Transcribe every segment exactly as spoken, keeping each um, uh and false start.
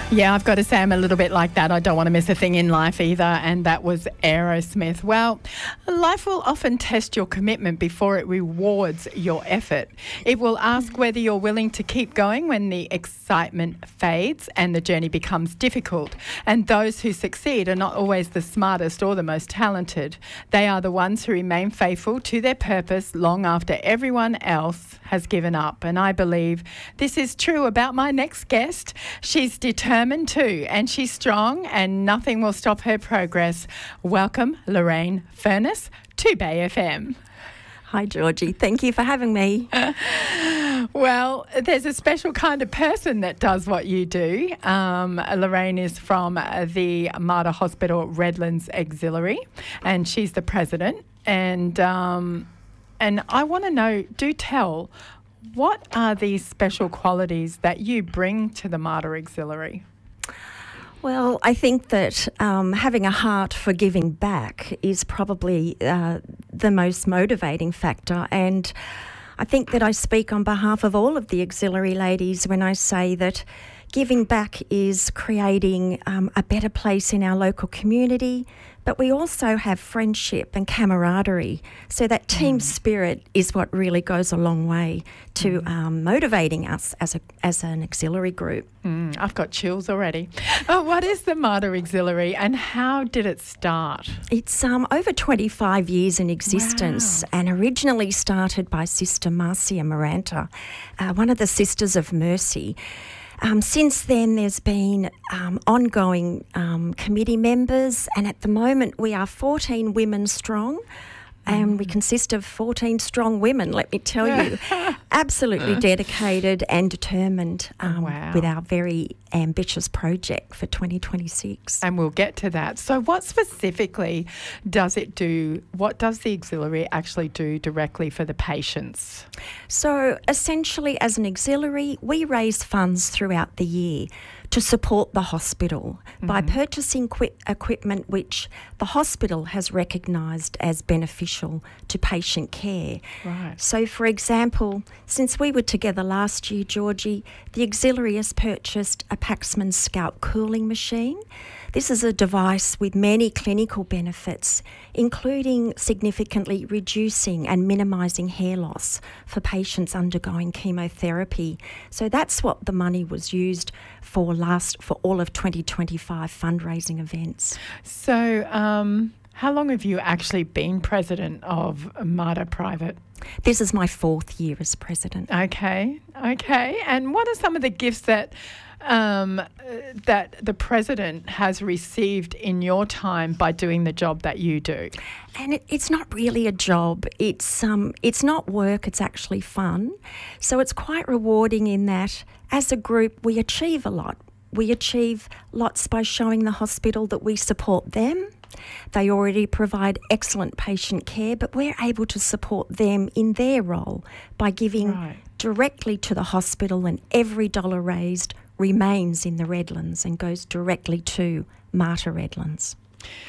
Yeah, I've got to say I'm a little bit like that. I don't want to miss a thing in life either, and that was Aerosmith. Well, life will often test your commitment before it rewards your effort. It will ask whether you're willing to keep going when the excitement fades and the journey becomes difficult. And those who succeed are not always the smartest or the most talented. They are the ones who remain faithful to their purpose long after everyone else has given up. And I believe this is true about my next guest. She's determined too, and she's strong, and nothing will stop her progress. Welcome, Lorraine Furness, to Bay F M. Hi, Georgie. Thank you for having me. Well, there's a special kind of person that does what you do. Um, Lorraine is from the Mater Hospital Redlands Auxiliary, and she's the president. And um, and I want to know, do tell, what are these special qualities that you bring to the Mater Auxiliary? Well, I think that um, having a heart for giving back is probably uh, the most motivating factor, and I think that I speak on behalf of all of the auxiliary ladies when I say that giving back is creating um, a better place in our local community, but we also have friendship and camaraderie. So that team mm. spirit is what really goes a long way to mm. um, motivating us as a as an auxiliary group. Mm, I've got chills already. Oh, what is the Mater Auxiliary and how did it start? It's um, over twenty-five years in existence wow. and originally started by Sister Marcia Maranta, uh, one of the Sisters of Mercy. Um, since then, there's been um, ongoing um, committee members, and at the moment we are fourteen women strong, and mm. we consist of fourteen strong women, let me tell you, absolutely dedicated and determined um, wow. with our very ambitious project for twenty twenty-six. And we'll get to that. So what specifically does it do? What does the auxiliary actually do directly for the patients? So essentially, as an auxiliary, we raise funds throughout the year to support the hospital mm-hmm. by purchasing qu- equipment which the hospital has recognised as beneficial to patient care. Right. So, for example, since we were together last year, Georgie, the auxiliary has purchased a Paxman scalp cooling machine. This is a device with many clinical benefits, including significantly reducing and minimising hair loss for patients undergoing chemotherapy. So that's what the money was used for last for all of twenty twenty-five fundraising events. So um, how long have you actually been president of Mater Private? This is my fourth year as president. Okay, okay. And what are some of the gifts that um, that the president has received in your time by doing the job that you do? And it, it's not really a job. It's um, it's not work. It's actually fun. So it's quite rewarding in that as a group we achieve a lot. We achieve lots by showing the hospital that we support them. They already provide excellent patient care, but we're able to support them in their role by giving right. directly to the hospital, and every dollar raised remains in the Redlands and goes directly to Mater Redlands.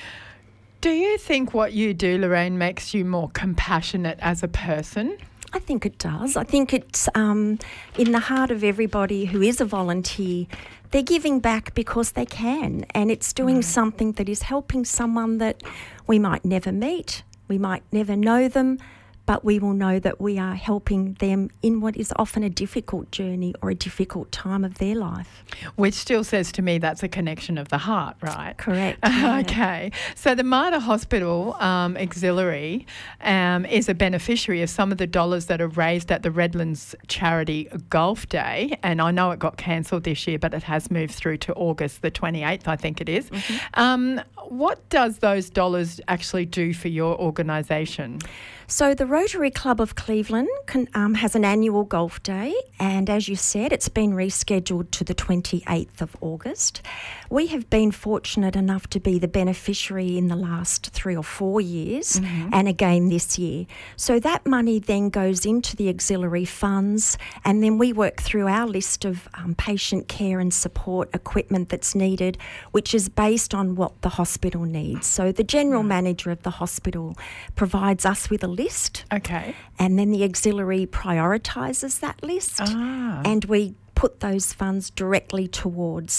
Do you think what you do, Lorraine, makes you more compassionate as a person? I think it does. I think it's um, in the heart of everybody who is a volunteer. They're giving back because they can, and it's doing right. something that is helping someone that we might never meet, we might never know them, but we will know that we are helping them in what is often a difficult journey or a difficult time of their life. Which still says to me that's a connection of the heart, right? Correct. Yeah. Okay. So the Mater Hospital um, Auxiliary um, is a beneficiary of some of the dollars that are raised at the Redlands Charity Golf Day. And I know it got cancelled this year, but it has moved through to August the twenty-eighth, I think it is. Mm-hmm. Um, what does those dollars actually do for your organisation? So the Rotary Club of Cleveland can, um, has an annual golf day, and as you said, it's been rescheduled to the twenty-eighth of August. We have been fortunate enough to be the beneficiary in the last three or four years, mm-hmm. and again this year. So that money then goes into the auxiliary funds, and then we work through our list of um, patient care and support equipment that's needed, which is based on what the hospital needs. So the general right. manager of the hospital provides us with a list. Okay. And then the auxiliary prioritises that list, ah. and we put those funds directly towards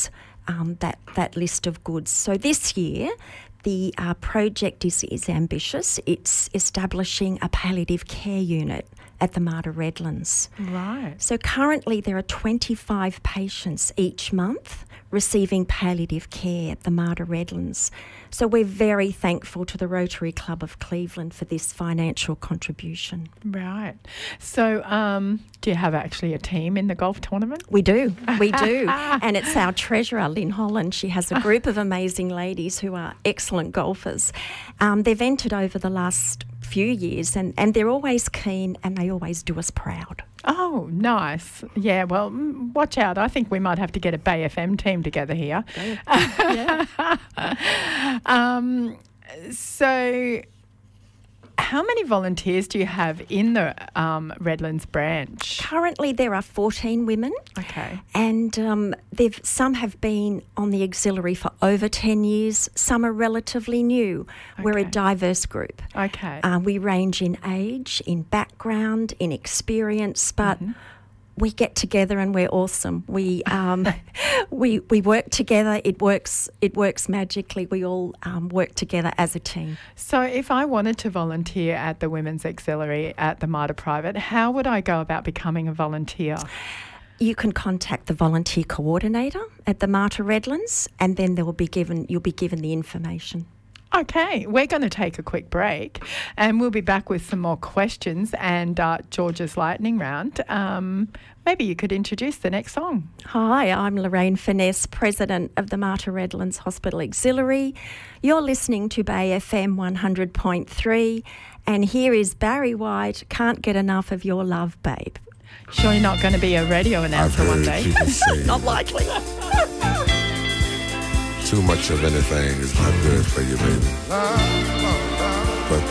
um, that, that list of goods. So this year, the uh, project is, is ambitious. It's establishing a palliative care unit at the Mater Redlands. Right. So currently there are twenty-five patients each month receiving palliative care at the Mater Redlands. So we're very thankful to the Rotary Club of Cleveland for this financial contribution. Right. So um, do you have actually a team in the golf tournament? We do, we do. And it's our treasurer, Lynn Holland. She has a group of amazing ladies who are excellent golfers. Um, they've entered over the last few years and, and they're always keen and they always do us proud. Oh, nice. Yeah, well, mm, watch out. I think we might have to get a Bay F M team together here. Yeah. um, so how many volunteers do you have in the um, Redlands branch? Currently there are fourteen women. Okay. And um, they've some have been on the auxiliary for over ten years. Some are relatively new. Okay. We're a diverse group. Okay. Uh, we range in age, in background, in experience, but mm-hmm. we get together and we're awesome. We um, we we work together. It works. It works magically. We all um, work together as a team. So, if I wanted to volunteer at the Women's Auxiliary at the Mater Private, how would I go about becoming a volunteer? You can contact the volunteer coordinator at the Mater Redlands, and then they will be given. You'll be given the information. Okay, we're going to take a quick break and we'll be back with some more questions and uh, George's lightning round. Um, maybe you could introduce the next song. Hi, I'm Lorraine Finesse, President of the Mater Redlands Hospital Auxiliary. You're listening to Bay F M one hundred point three and here is Barry White, Can't Get Enough of Your Love, Babe. Sure you're not going to be a radio announcer one day? Not likely. Too much of anything is not good for you, baby. But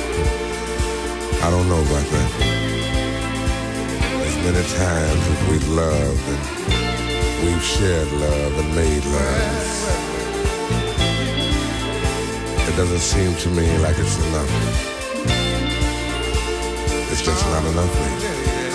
I don't know about that. As many times as we've loved and we've shared love and made love, it doesn't seem to me like it's enough. It's just not enough, baby.